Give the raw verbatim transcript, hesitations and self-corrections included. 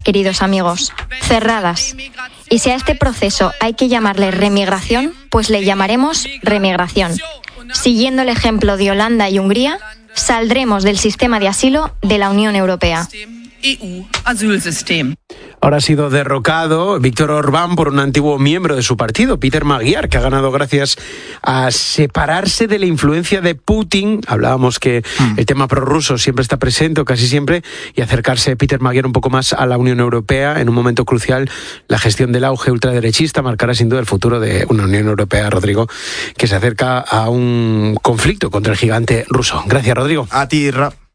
queridos amigos, cerradas. Y si a este proceso hay que llamarle remigración, pues le llamaremos remigración. Siguiendo el ejemplo de Holanda y Hungría, saldremos del sistema de asilo de la Unión Europea. Ahora ha sido derrocado Víctor Orbán por un antiguo miembro de su partido, Peter Magyar, que ha ganado gracias a separarse de la influencia de Putin. Hablábamos que mm. el tema prorruso siempre está presente, o casi siempre, y acercarse Peter Magyar un poco más a la Unión Europea en un momento crucial. La gestión del auge ultraderechista marcará sin duda el futuro de una Unión Europea, Rodrigo, que se acerca a un conflicto contra el gigante ruso. Gracias, Rodrigo. A ti, Ra.